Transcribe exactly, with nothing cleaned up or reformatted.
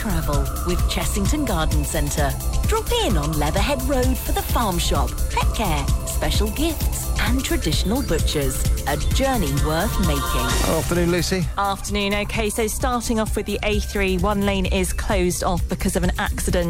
travel with Chessington Garden Centre. Drop in on Leatherhead Road for the farm shop, pet care, special gifts and traditional butchers. A journey worth making. Afternoon, Lucy. Afternoon. OK, so starting off with the A three, one lane is closed off because of an accident.